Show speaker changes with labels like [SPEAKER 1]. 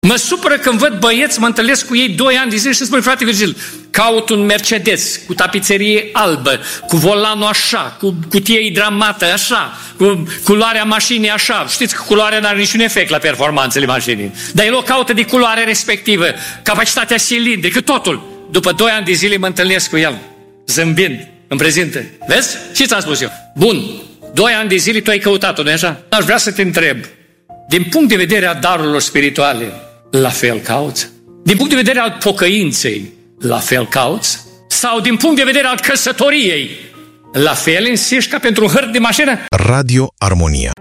[SPEAKER 1] Mă supără când văd băieți, mă întâlnesc cu ei 2 ani de zile și spun, frate Virgil, caut un Mercedes cu tapiserie albă, cu volanul așa, cu cutie hidramată așa, cu culoarea mașinii așa. Știți că culoarea nu are niciun efect la performanțele mașinii. Dar el o caută de culoare respectivă, capacitatea cilindrică, totul. După 2 ani de zile mă întâlnesc cu el, zâmbind, îmi prezintă. Vezi? Ce ți-am spus eu? Bun, 2 ani de zile tu ai căutat-o, nu-i așa? Aș vrea să te întreb, din punct de vedere al darurilor spirituale, la fel cauți? Din punct de vedere al pocăinței, la fel cauți? Sau din punct de vedere al căsătoriei, la fel insiști ca pentru un hârt de mașină?
[SPEAKER 2] Radio Armonia.